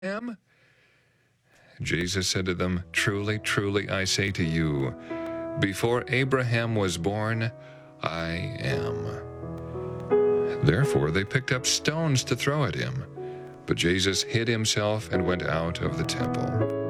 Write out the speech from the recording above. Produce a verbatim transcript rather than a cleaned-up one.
am?" Jesus said to them, "Truly, truly, I say to you, before Abraham was born, I am." Therefore they picked up stones to throw at him. But Jesus hid himself and went out of the temple.